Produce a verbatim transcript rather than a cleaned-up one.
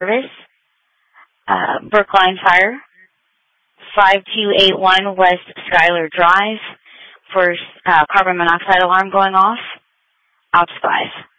service. Uh, Brookline Fire, five two eight one West Schuyler Drive. First uh, carbon monoxide alarm going off. Ops five.